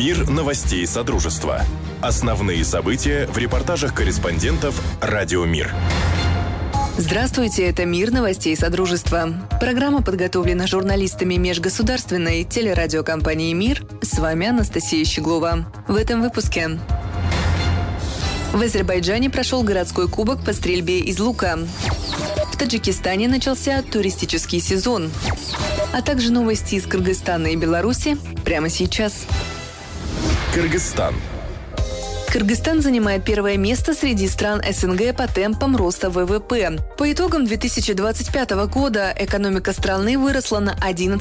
Мир новостей Содружества. Основные события в репортажах корреспондентов «Радио Мир». Здравствуйте, это «Мир новостей Содружества». Программа подготовлена журналистами межгосударственной телерадиокомпании «Мир». С вами Анастасия Щеглова. В этом выпуске. В Азербайджане прошел городской кубок по стрельбе из лука. В Таджикистане начался туристический сезон. А также новости из Кыргызстана и Беларуси прямо сейчас. Кыргызстан. Кыргызстан занимает первое место среди стран СНГ по темпам роста ВВП. По итогам 2025 года экономика страны выросла на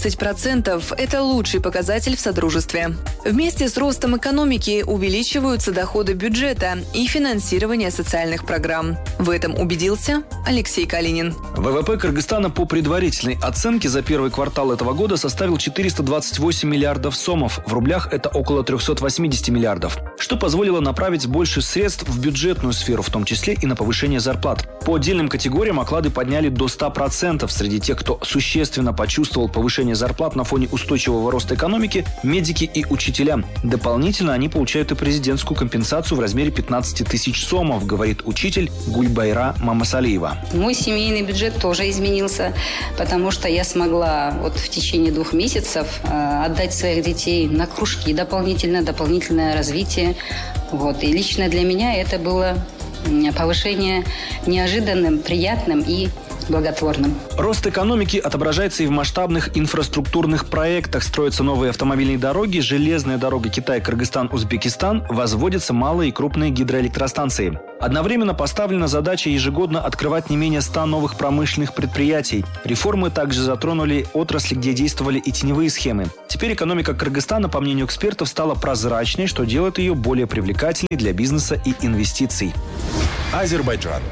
11%. Это лучший показатель в Содружестве. Вместе с ростом экономики увеличиваются доходы бюджета и финансирование социальных программ. В этом убедился Алексей Калинин. ВВП Кыргызстана по предварительной оценке за первый квартал этого года составил 428 миллиардов сомов. В рублях это около 380 миллиардов, что позволило направить больше средств в бюджетную сферу, в том числе и на повышение зарплат. По отдельным категориям оклады подняли до 100%. Среди тех, кто существенно почувствовал повышение зарплат на фоне устойчивого роста экономики, медики и учителя. Дополнительно они получают и президентскую компенсацию в размере 15 тысяч сомов, говорит учитель Гульбайра Мамасалиева. Мой семейный бюджет тоже изменился, потому что я смогла в течение 2 месяцев отдать своих детей на кружки, дополнительное развитие. И лично для меня это было повышение неожиданным, приятным и благотворным. Рост экономики отображается и в масштабных инфраструктурных проектах. Строятся новые автомобильные дороги, железная дорога Китай-Кыргызстан-Узбекистан, возводятся малые и крупные гидроэлектростанции. Одновременно поставлена задача ежегодно открывать не менее 100 новых промышленных предприятий. Реформы также затронули отрасли, где действовали и теневые схемы. Теперь экономика Кыргызстана, по мнению экспертов, стала прозрачной, что делает ее более привлекательной для бизнеса и инвестиций. Азербайджан.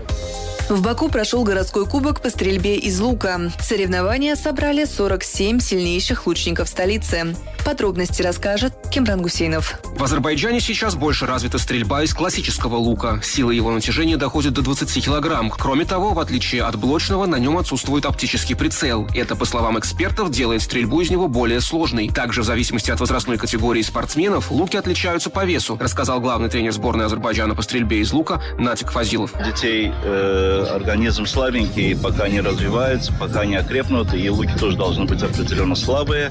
В Баку прошел городской кубок по стрельбе из лука. Соревнования собрали 47 сильнейших лучников столицы. Подробности расскажет Кемран Гусейнов. В Азербайджане сейчас больше развита стрельба из классического лука. Сила его натяжения доходит до 20 килограмм. Кроме того, в отличие от блочного, на нем отсутствует оптический прицел. Это, по словам экспертов, делает стрельбу из него более сложной. Также, в зависимости от возрастной категории спортсменов, луки отличаются по весу, рассказал главный тренер сборной Азербайджана по стрельбе из лука Натик Фазилов. Детей организм слабенький, пока не развивается, пока не окрепнут, и луки тоже должны быть определенно слабые.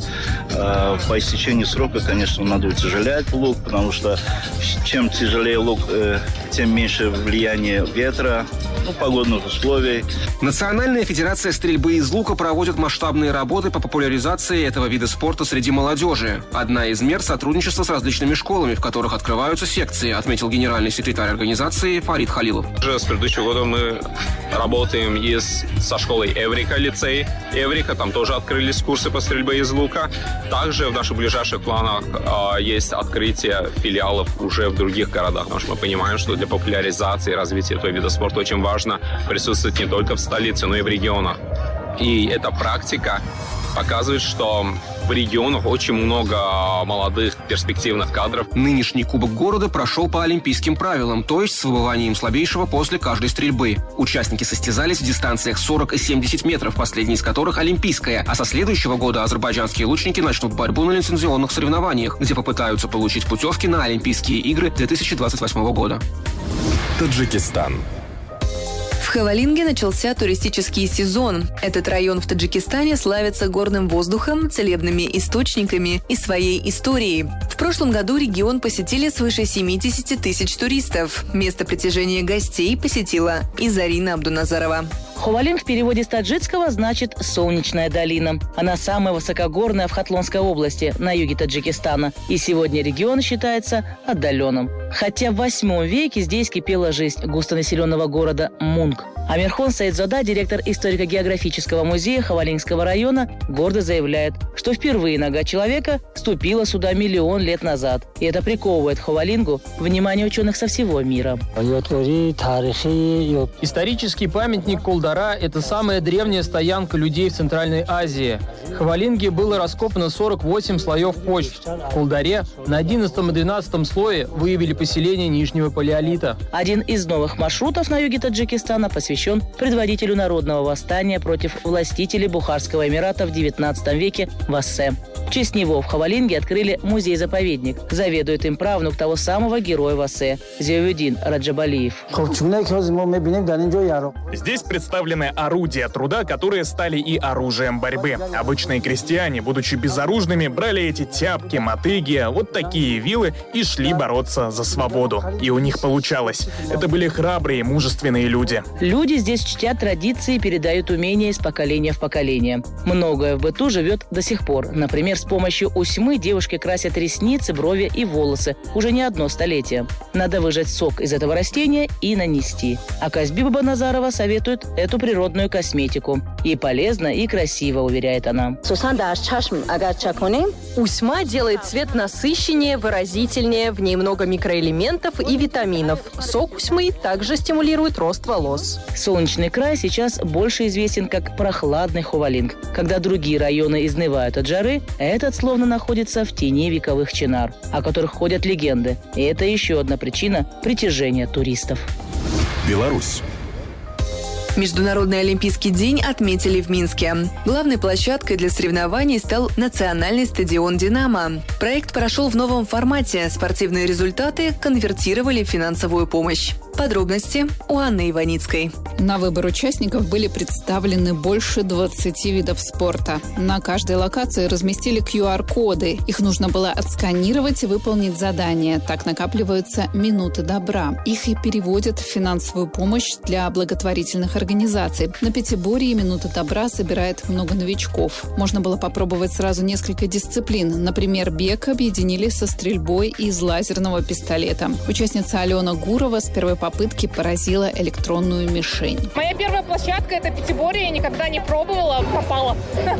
По истечении срока, конечно, надо утяжелять лук, потому что чем тяжелее лук, тем меньше влияние ветра, погодных условий. Национальная федерация стрельбы из лука проводит масштабные работы по популяризации этого вида спорта среди молодежи. Одна из мер – сотрудничество с различными школами, в которых открываются секции, отметил генеральный секретарь организации Фарид Халилов. С предыдущего года мы работаем со школой Эврика, лицей Эврика, там тоже открылись курсы по стрельбе из лука. Также в наших ближайших планах есть открытие филиалов уже в других городах, потому что мы понимаем, что для популяризации и развития этого вида спорта очень важно присутствовать не только в столице, но и в регионах. И эта практика показывает, что в регионах очень много молодых перспективных кадров. Нынешний Кубок города прошел по олимпийским правилам, то есть с выбыванием слабейшего после каждой стрельбы. Участники состязались в дистанциях 40 и 70 метров, последняя из которых олимпийская. А со следующего года азербайджанские лучники начнут борьбу на лицензионных соревнованиях, где попытаются получить путевки на Олимпийские игры 2028 года. Таджикистан. В Хавалинге начался туристический сезон. Этот район в Таджикистане славится горным воздухом, целебными источниками и своей историей. В прошлом году регион посетили свыше 70 тысяч туристов. Место притяжения гостей посетила и Зарина Абдуназарова. Хавалинг в переводе с таджикского значит «солнечная долина». Она самая высокогорная в Хатлонской области, на юге Таджикистана. И сегодня регион считается отдаленным. Хотя в 8 веке здесь кипела жизнь густонаселенного города Мунг. Амирхон Саидзода, директор историко-географического музея Хавалингского района, гордо заявляет, что впервые нога человека ступила сюда 1 миллион лет назад. И это приковывает Хавалингу внимание ученых со всего мира. Исторический памятник Кулдара – это самая древняя стоянка людей в Центральной Азии. В Хавалинге было раскопано 48 слоев почв. В Кулдаре на 11 и 12 слое выявили поселение Нижнего Палеолита. Один из новых маршрутов на юге Таджикистана посвящен предводителю народного восстания против властителей Бухарского эмирата в 19 веке Вассе. В честь него в Ховалинге открыли музей-заповедник. Заведует им правнук того самого героя ВАСЭ Зиаудин Раджабалиев. Здесь представлены орудия труда, которые стали и оружием борьбы. Обычные крестьяне, будучи безоружными, брали эти тяпки, мотыги, вот такие вилы и шли бороться за свободу. И у них получалось. Это были храбрые, мужественные люди. Люди здесь чтят традиции и передают умения из поколения в поколение. Многое в быту живет до сих пор. Например, с помощью усьмы девушки красят ресницы, брови и волосы уже не одно столетие. Надо выжать сок из этого растения и нанести. А Казби Бабаназарова советует эту природную косметику. И полезно, и красиво, уверяет она. Усьма делает цвет насыщеннее, выразительнее, в ней много микроэлементов и витаминов. Сок усьмы также стимулирует рост волос. Солнечный край сейчас больше известен как прохладный Ховалинг. Когда другие районы изнывают от жары, этот словно находится в тени вековых чинар, о которых ходят легенды. И это еще одна причина притяжения туристов. Беларусь. Международный олимпийский день отметили в Минске. Главной площадкой для соревнований стал национальный стадион «Динамо». Проект прошел в новом формате. Спортивные результаты конвертировали в финансовую помощь. Подробности у Анны Иваницкой. На выбор участников были представлены больше 20 видов спорта. На каждой локации разместили QR-коды. Их нужно было отсканировать и выполнить задание. Так накапливаются минуты добра. Их и переводят в финансовую помощь для благотворительных организаций. На пятиборье минута добра собирает много новичков. Можно было попробовать сразу несколько дисциплин. Например, бег объединили со стрельбой из лазерного пистолета. Участница Алена Гурова с первой попытки поразила электронную мишень. Моя первая площадка – это пятиборье. Я никогда не пробовала, попала.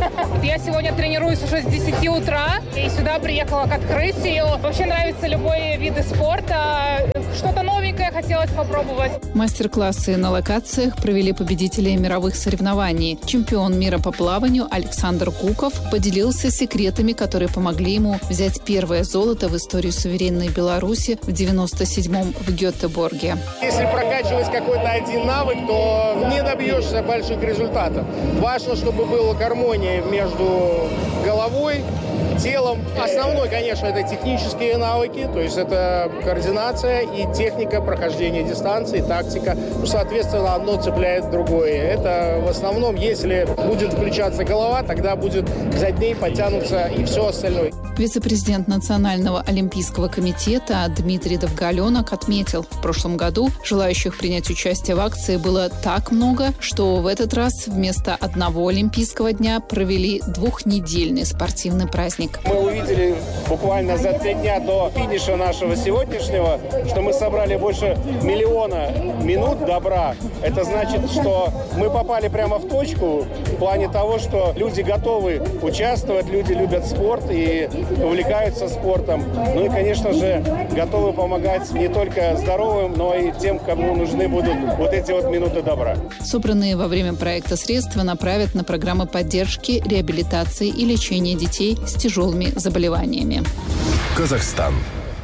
Я сегодня тренируюсь уже с 10 утра и сюда приехала к открытию. Вообще нравятся любые виды спорта. Что-то новенькое хотелось попробовать. Мастер-классы на локациях провели победители мировых соревнований. Чемпион мира по плаванию Александр Куков поделился секретами, которые помогли ему взять первое золото в истории суверенной Беларуси в 97-м в Гетеборге. Если прокачивать какой-то один навык, то не добьешься больших результатов. Важно, чтобы была гармония между головой, телом. Основной, конечно, это технические навыки, то есть это координация и техника прохождения дистанции, тактика. Ну, соответственно, одно цепляет другое. Это в основном, если будет включаться голова, тогда будет за ней подтянуться и все остальное. Вице-президент Национального олимпийского комитета Дмитрий Довгаленок отметил, в прошлом году желающих принять участие в акции было так много, что в этот раз вместо одного олимпийского дня провели двухнедельный спортивный праздник. Мы увидели буквально за 3 дня до финиша нашего сегодняшнего, что мы собрали больше 1 миллиона минут добра. Это значит, что мы попали прямо в точку в плане того, что люди готовы участвовать, люди любят спорт и увлекаются спортом. Ну и, конечно же, готовы помогать не только здоровым, но и тем, кому нужны будут вот эти вот минуты добра. Собранные во время проекта средства направят на программы поддержки, реабилитации и лечения детей с тяжелыми заболеваниями. Казахстан.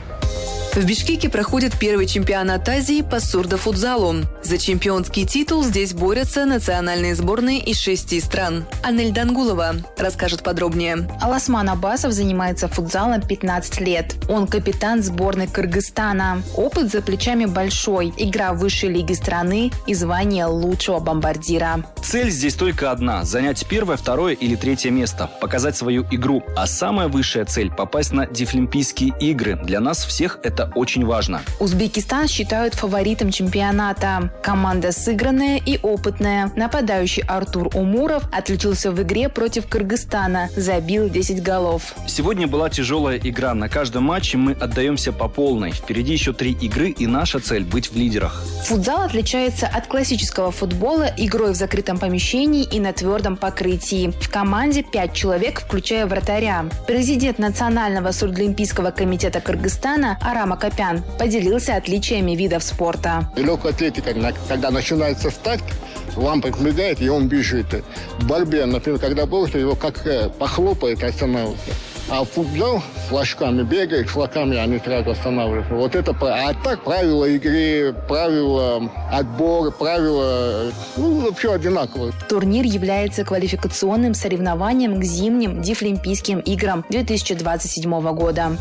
В Бишкеке проходит первый чемпионат Азии по сурдофутзалу. За чемпионский титул здесь борются национальные сборные из 6 стран. Анель Дангулова расскажет подробнее. Аласман Абасов занимается футзалом 15 лет. Он капитан сборной Кыргызстана. Опыт за плечами большой. Игра в высшей лиге страны и звание лучшего бомбардира. Цель здесь только одна – занять 1-е, 2-е или 3-е место, показать свою игру. А самая высшая цель – попасть на Дефлимпийские игры. Для нас всех это очень важно. Узбекистан считают фаворитом чемпионата. Команда сыгранная и опытная. Нападающий Артур Умуров отличился в игре против Кыргызстана. Забил 10 голов. Сегодня была тяжелая игра. На каждом матче мы отдаемся по полной. Впереди еще 3 игры, и наша цель – быть в лидерах. Футзал отличается от классического футбола игрой в закрытом помещении и на твердом покрытии. В команде 5 человек, включая вратаря. Президент Национального сурдоолимпийского комитета Кыргызстана Арам Акопян поделился отличиями видов спорта. Легкая атлетика, когда начинается старт, лампа мигает, и он бежит. В борьбе, например, когда боксер, его как похлопает, остановится. А футбол с флажками бегает, флажками они сразу останавливаются. Вот это, а так правила игры, правила отбора, правила, все одинаковые. Турнир является квалификационным соревнованием к зимним Дефлимпийским играм 2027 года.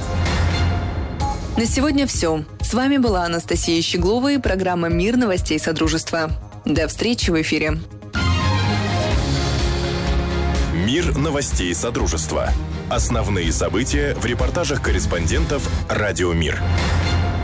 На сегодня все. С вами была Анастасия Щеглова и программа «Мир новостей Содружества». До встречи в эфире. Мир новостей Содружества. Основные события в репортажах корреспондентов «Радио Мир».